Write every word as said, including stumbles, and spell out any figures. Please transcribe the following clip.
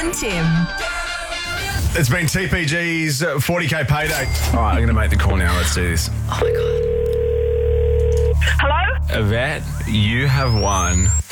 and Tim. It's been T P G's forty K payday. All right, I'm going to make the call now. Let's do this. Oh, my God. Hello? Yvette, you have won